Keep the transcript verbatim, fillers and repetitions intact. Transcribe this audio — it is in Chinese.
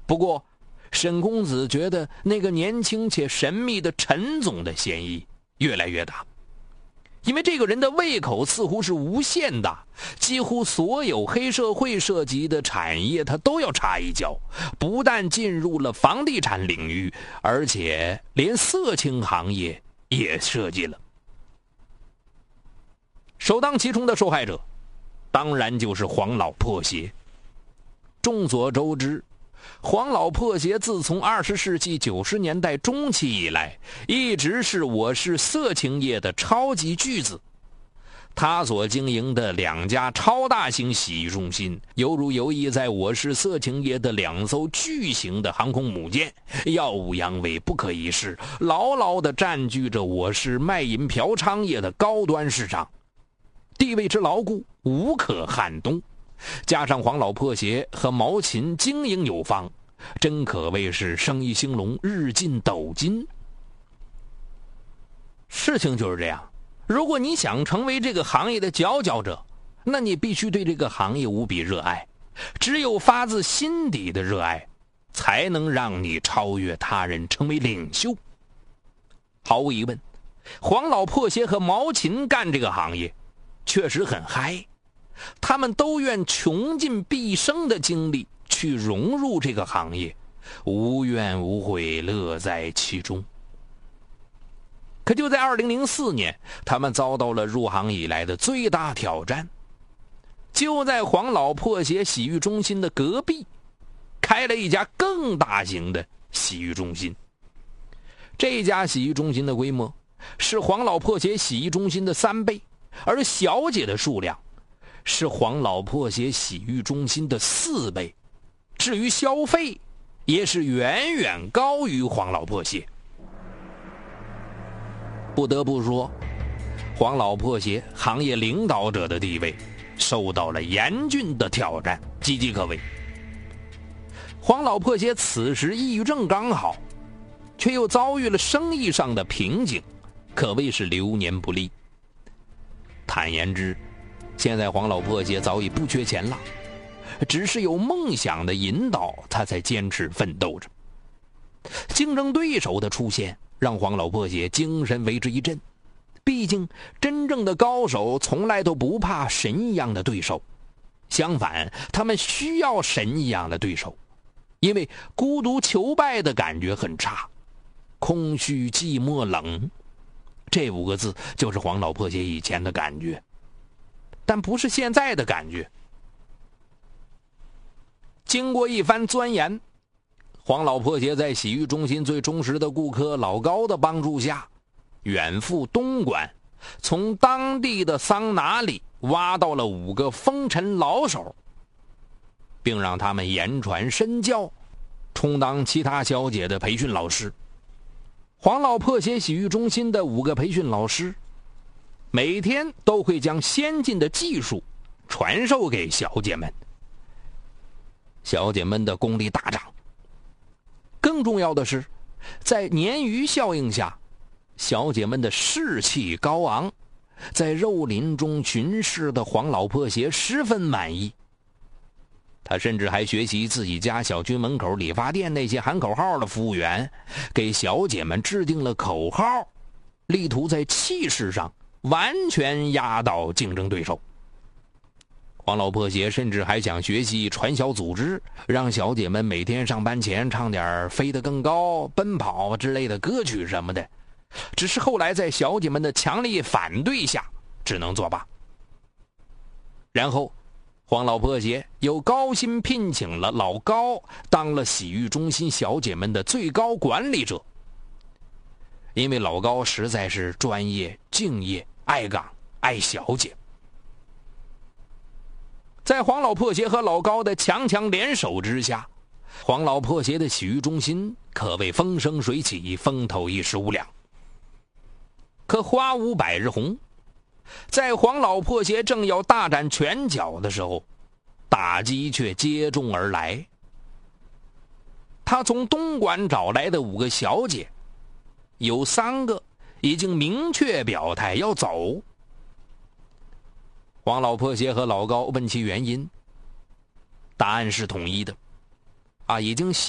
不过沈公子觉得那个年轻且神秘的陈总的嫌疑越来越大，因为这个人的胃口似乎是无限大，几乎所有黑社会涉及的产业他都要插一脚，不但进入了房地产领域，而且连色情行业也涉及了。首当其冲的受害者当然就是黄老破鞋。众所周知，黄老破鞋自从二十世纪九十年代中期以来，一直是我市色情业的超级巨子。他所经营的两家超大型洗浴中心，犹如游弋在我市色情业的两艘巨型的航空母舰，耀武扬威，不可一世，牢牢地占据着我市卖淫嫖娼业的高端市场，地位之牢固，无可撼动。加上黄老破鞋和毛琴经营有方，真可谓是生意兴隆，日进斗金。事情就是这样，如果你想成为这个行业的佼佼者，那你必须对这个行业无比热爱，只有发自心底的热爱，才能让你超越他人，成为领袖。毫无疑问，黄老破鞋和毛琴干这个行业确实很嗨，他们都愿穷尽毕生的精力去融入这个行业，无怨无悔，乐在其中。可就在二零零四年，他们遭到了入行以来的最大挑战。就在黄老破鞋洗浴中心的隔壁，开了一家更大型的洗浴中心。这家洗浴中心的规模是黄老破鞋洗浴中心的三倍，而小姐的数量是黄老破鞋洗浴中心的四倍，至于消费也是远远高于黄老破鞋。不得不说，黄老破鞋行业领导者的地位受到了严峻的挑战，岌岌可危。黄老破鞋此时抑郁症刚好，却又遭遇了生意上的瓶颈，可谓是流年不利。坦言之，现在黄老破鞋早已不缺钱了，只是有梦想的引导，他才坚持奋斗着。竞争对手的出现让黄老破鞋精神为之一振，毕竟真正的高手从来都不怕神一样的对手，相反，他们需要神一样的对手，因为孤独求败的感觉很差，空虚寂寞冷，这五个字就是黄老破鞋以前的感觉，但不是现在的感觉。经过一番钻研，黄老破鞋在洗浴中心最忠实的顾客老高的帮助下，远赴东莞，从当地的桑拿里挖到了五个风尘老手，并让他们言传身教，充当其他小姐的培训老师。黄老破鞋洗浴中心的五个培训老师每天都会将先进的技术传授给小姐们，小姐们的功力大涨。更重要的是，在鲶鱼效应下，小姐们的士气高昂，在肉林中巡视的黄老破鞋十分满意。他甚至还学习自己家小区门口理发店那些喊口号的服务员，给小姐们制定了口号，力图在气势上完全压倒竞争对手。黄老破鞋甚至还想学习传销组织，让小姐们每天上班前唱点飞得更高、奔跑之类的歌曲什么的，只是后来在小姐们的强烈反对下只能作罢。然后黄老破鞋又高薪聘请了老高当了洗浴中心小姐们的最高管理者，因为老高实在是专业、敬业、爱岗、爱小姐。在黄老破鞋和老高的强强联手之下，黄老破鞋的洗浴中心可谓风生水起，风头一时无两。可花无百日红，在黄老破鞋正要大展拳脚的时候，打击却接踵而来。他从东莞找来的五个小姐，有三个已经明确表态要走。黄老破鞋和老高问其原因，答案是统一的，啊，已经